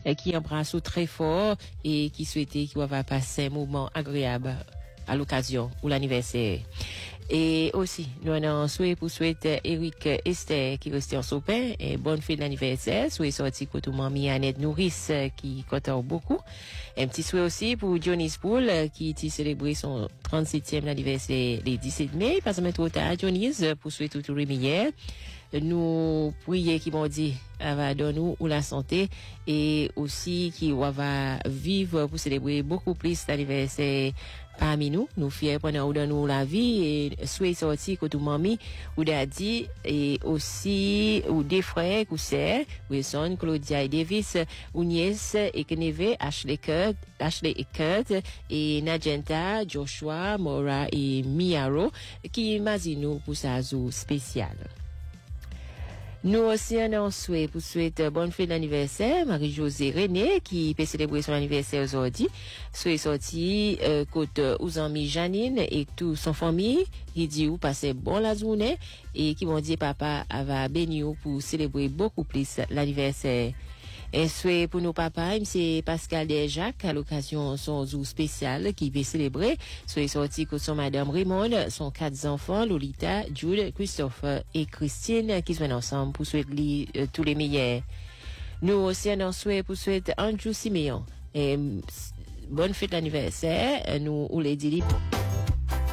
qui embrasse très fort et qui souhaitait qu'il va passer un moment agréable à l'occasion ou l'anniversaire. Et aussi, nous avons souhaité pour souhaiter Eric Esther qui restait en sopin et bonne fête d'anniversaire. Souhait sorti côté mamie Annette Nourrice qui compte beaucoup. Un petit souhait aussi pour Johnny Spool qui a célébré son 37e anniversaire le 17 mai. Pas seulement trop tard, Johnny, pour souhaiter tout le meilleur. Nous prions qui m'ont dit va donner nous la santé et aussi qui va vivre pour célébrer beaucoup plus d'anniversaire parmi nous. Nous fiers pendant où nous la vie et souhait sorti que tout mamie ou daddy et aussi ou des frères ou sœurs Wilson, Claudia et Davis ou nièce et Keneve, Ashley et Kurt et Najenta, Joshua, Mora et Miaro qui imagine nous pour sa jour spécial. Nous aussi en souhait pour souhaiter bonne fête d'anniversaire Marie-Josée René qui peut célébrer son anniversaire aujourd'hui. Souhait sorti côté aux amis Janine et toute son famille. Il dit ou passer bon la journée et qui vont dire papa va bénir pour célébrer beaucoup plus l'anniversaire. Un souhait pour nos papas, c'est Pascal et Jacques à l'occasion de son jour spécial qui va célébrer. Souhait sorti que son madame Raymond, son 4 enfants, Lolita, Jules, Christopher et Christine qui sont ensemble pour souhaiter tous les meilleurs. Nous aussi un souhait pour souhaiter Andrew Siméon. Et bonne fête d'anniversaire. Nous, ou les dit